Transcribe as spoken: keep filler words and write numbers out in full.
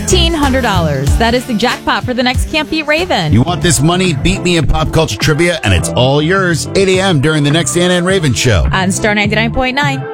fifteen hundred dollars. That is the jackpot for the next Can't Beat Raven. You want this money? Beat me in pop culture trivia, and it's all yours. eight a.m. during the next Anna and Raven show. On Star ninety-nine point nine.